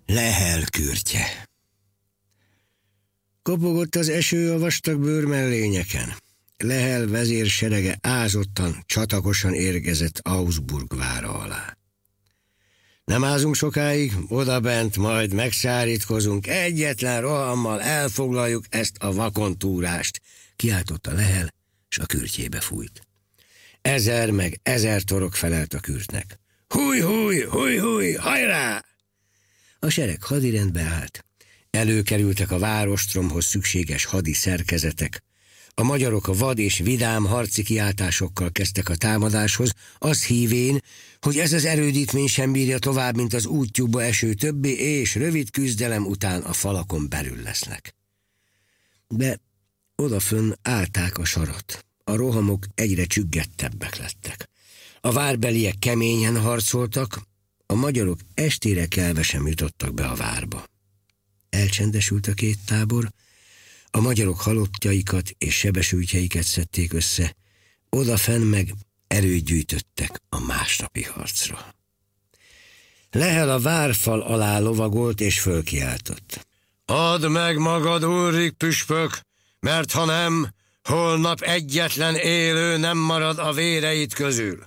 Lehel kürtje. Kopogott az eső a vastag bőrmellényeken. Lehel vezérserege ázottan, csatakosan érkezett Augsburg vára alá. Nem ázunk sokáig, odabent majd megszárítkozunk, egyetlen rohammal elfoglaljuk ezt a vakontúrást, kiáltotta Lehel, s a kürtjébe fújt. 1000 meg 1000 torok felelt a kürtnek. Húj, húj, húj, húj, hajrá! A sereg hadirendbe állt. Előkerültek a várostromhoz szükséges hadi szerkezetek. A magyarok a vad és vidám harci kiáltásokkal kezdtek a támadáshoz, azt hívén, hogy ez az erődítmény sem bírja tovább, mint az útjukba eső többi, és rövid küzdelem után a falakon belül lesznek. De odafönn állták a sarat. A rohamok egyre csüggettebbek lettek. A várbeliek keményen harcoltak, a magyarok estére kelve sem jutottak be a várba. Elcsendesült a két tábor, a magyarok halottjaikat és sebesültjeiket szedték össze, odafenn meg erőt gyűjtöttek a másnapi harcra. Lehel a várfal alá lovagolt és fölkiáltott. Add meg magad, Ulrik püspök, mert ha nem, holnap egyetlen élő nem marad a véreid közül.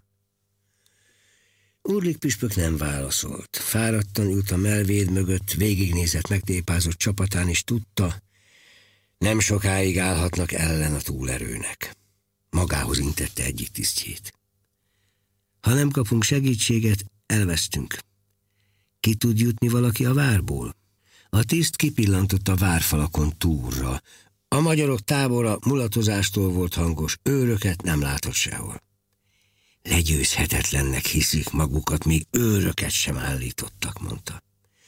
Ulrik püspök nem válaszolt. Fáradtan ült a mellvéd mögött, végignézett megtépázott csapatán, és tudta, nem sokáig állhatnak ellen a túlerőnek. Magához intette egyik tisztjét. Ha nem kapunk segítséget, elvesztünk. Ki tud jutni valaki a várból? A tiszt kipillantott a várfalakon túlra. A magyarok tábora mulatozástól volt hangos, őröket nem látott sehol. Legyőzhetetlennek hiszik magukat, még őröket sem állítottak, mondta.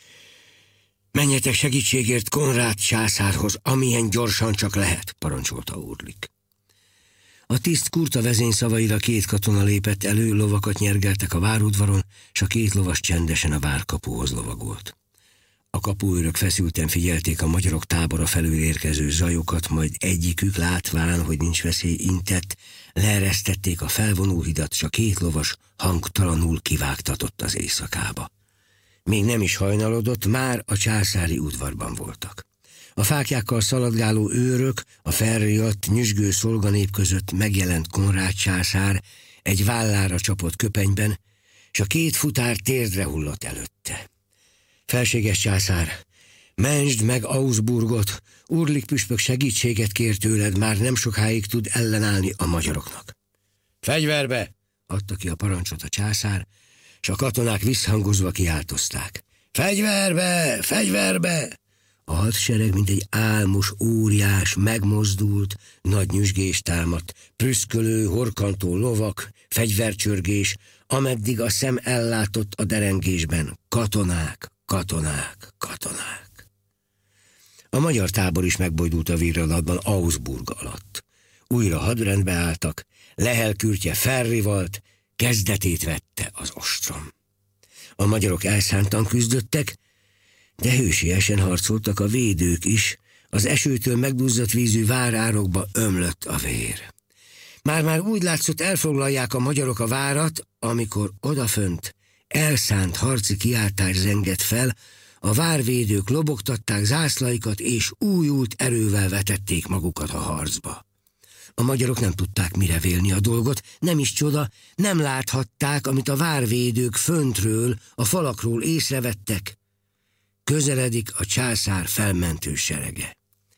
Menjetek segítségért Konrád császárhoz, amilyen gyorsan csak lehet, parancsolta Ulrik. A tiszt kurta vezényszavaira 2 katona lépett elő, lovakat nyergeltek a várudvaron, s a 2 lovas csendesen a várkapuhoz lovagolt. A kapuőrök feszülten figyelték a magyarok tábora felől érkező zajokat, majd egyikük látván, hogy nincs veszély, intett, leeresztették a felvonóhidat, s a 2 lovas hangtalanul kivágtatott az éjszakába. Még nem is hajnalodott, már a császári udvarban voltak. A fáklyákkal szaladgáló őrök, a felriadt, nyüzsgő szolganép között megjelent Konrád császár egy vállára csapott köpenyben, s a 2 futár térdre hullott előtte. Felséges császár, mentsd meg Augsburgot, Ulrik püspök segítséget kér tőled, már nem sokáig tud ellenállni a magyaroknak. Fegyverbe! Adta ki a parancsot a császár, s a katonák visszhangozva kiáltozták. Fegyverbe! Fegyverbe! A hadsereg, mint egy álmos óriás, megmozdult, nagy nyüzsgés támadt, prüszkölő, horkantó lovak, fegyvercsörgés, ameddig a szem ellátott a derengésben. Katonák, katonák, katonák. A magyar tábor is megbojdult a virradatban Augsburg alatt. Újra hadrendbe álltak, Lehel kürtje felrivalt, kezdetét vette az ostrom. A magyarok elszántan küzdöttek, de hősiesen harcoltak a védők is, az esőtől megduzzadt vízű várárokba ömlött a vér. Már úgy látszott, elfoglalják a magyarok a várat, amikor odafönt elszánt harci kiáltás zengett fel, a várvédők lobogtatták zászlaikat, és újult erővel vetették magukat a harcba. A magyarok nem tudták mire vélni a dolgot, nem is csoda, nem láthatták, amit a várvédők föntről, a falakról észrevettek. Közeledik a császár felmentő serege.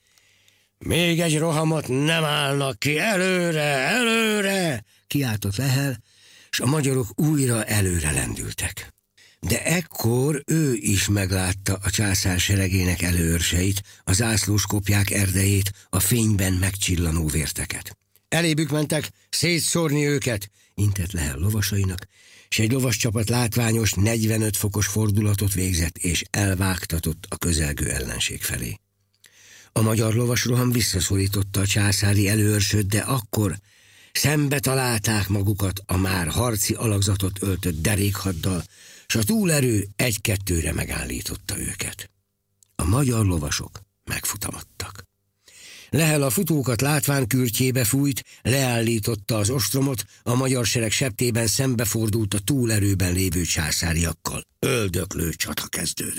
Még egy rohamot nem állnak ki, előre, előre! Kiáltott Lehel, s a magyarok újra előre lendültek. De ekkor ő is meglátta a császár seregének előörseit, a zászlós kopják erdejét, a fényben megcsillanó vérteket. Elébük mentek szétszórni őket, intett Lehel lovasainak, s egy lovascsapat látványos 45 fokos fordulatot végzett, és elvágtatott a közelgő ellenség felé. A magyar lovasroham visszaszorította a császári előörsöt, de akkor szembe találták magukat a már harci alakzatot öltött derékhaddal, s a túlerő 1-2-re megállította őket. A magyar lovasok megfutamadtak. Lehel a futókat látván kürtjébe fújt, leállította az ostromot, a magyar sereg septében szembefordult a túlerőben lévő császáriakkal. Öldöklő csata kezdődött.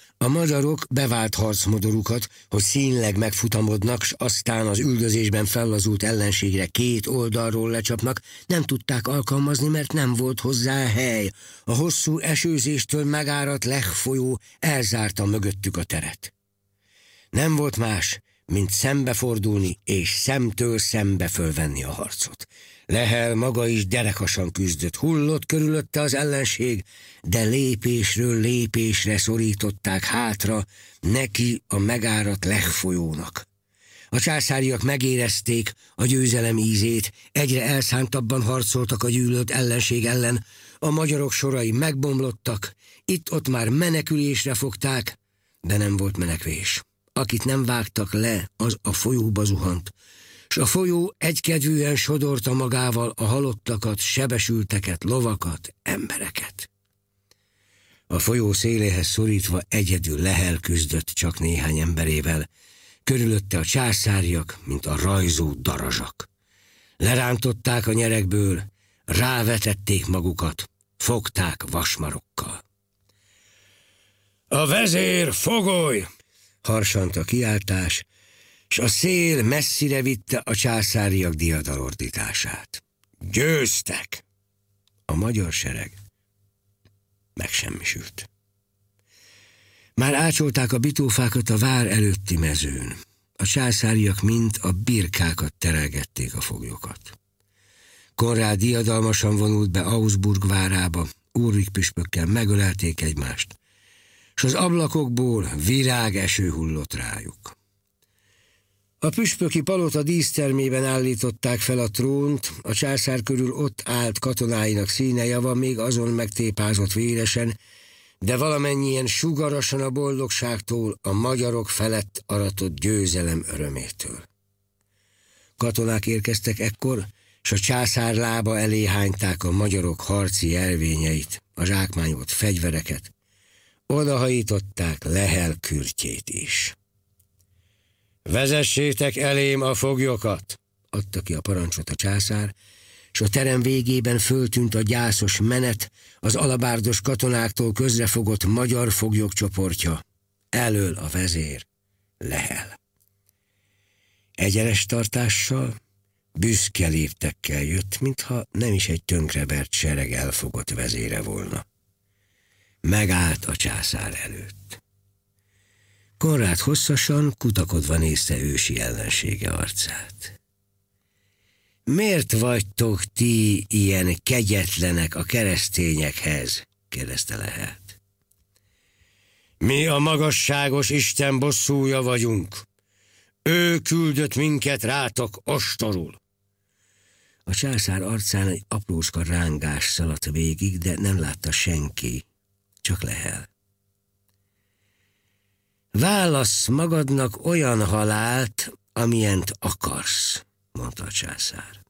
A magyarok bevált harcmodorukat, hogy színleg megfutamodnak, s aztán az üldözésben fellazult ellenségre két oldalról lecsapnak, nem tudták alkalmazni, mert nem volt hozzá hely. A hosszú esőzéstől megáradt Lech folyó elzárta mögöttük a teret. Nem volt más, mint szembefordulni és szemtől szembe fölvenni a harcot. Lehel maga is derekasan küzdött, hullott körülötte az ellenség, de lépésről lépésre szorították hátra neki a megáradt Lech folyónak. A császáriak megérezték a győzelem ízét, egyre elszántabban harcoltak a gyűlölt ellenség ellen, a magyarok sorai megbomlottak, itt-ott már menekülésre fogták, de nem volt menekvés. Akit nem vágtak le, az a folyóba zuhant, s a folyó egykedvűen sodorta magával a halottakat, sebesülteket, lovakat, embereket. A folyó széléhez szorítva egyedül Lehel küzdött csak néhány emberével, körülötte a császáriak, mint a rajzó darazsak. Lerántották a nyerekből, rávetették magukat, fogták vasmarokkal. A vezér, fogolj! Harsant a kiáltás, s a szél messzire vitte a császáriak diadalordítását. Győztek! A magyar sereg megsemmisült. Már ácsolták a bitófákat a vár előtti mezőn. A császáriak mind a birkákat terelgették a foglyokat. Konrád diadalmasan vonult be Augsburg várába, Ulrik püspökkel megölelték egymást, s az ablakokból virágeső hullott rájuk. A püspöki palota dísztermében állították fel a trónt, a császár körül ott állt katonáinak színejava, még azon megtépázott véresen, de valamennyien sugarasan a boldogságtól, a magyarok felett aratott győzelem örömétől. Katonák érkeztek ekkor, s a császár lába elé hányták a magyarok harci jelvényeit, a zsákmányolt fegyvereket, odahajították Lehel kürtjét is. Vezessétek elém a foglyokat, adta ki a parancsot a császár, s a terem végében föltűnt a gyászos menet, az alabárdos katonáktól közrefogott magyar foglyok csoportja, elől a vezér, Lehel. Egyenes tartással, büszke léptekkel jött, mintha nem is egy tönkrevert sereg elfogott vezére volna. Megállt a császár előtt. Konrád hosszasan, kutakodva nézte ősi ellensége arcát. Miért vagytok ti ilyen kegyetlenek a keresztényekhez? Kérdezte Lehelt. Mi a magasságos Isten bosszúja vagyunk. Ő küldött minket rátok ostorul. A császár arcán egy aprócska rángás szaladt végig, de nem látta senki, csak Lehel. Válasz magadnak olyan halált, amilyent akarsz, mondta a császár.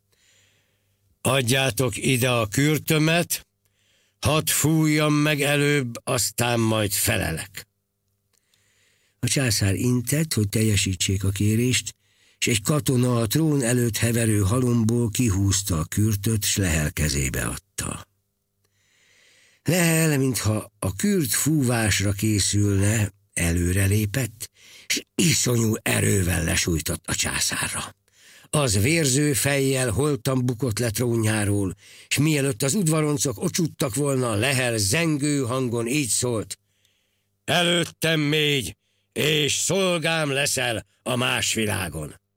Adjátok ide a kürtömet, hadd fújjam meg előbb, aztán majd felelek. A császár intett, hogy teljesítsék a kérést, és egy katona a trón előtt heverő halomból kihúzta a kürtöt, s Lehel kezébe adta. Lehel, mintha a kürt fúvásra készülne, előrelépett, és iszonyú erővel lesújtott a császárra. Az vérző fejjel holtan bukott le trónjáról, és mielőtt az udvaroncok ocsuttak volna, Lehel zengő hangon így szólt: előttem mégy, és szolgám leszel a más világon.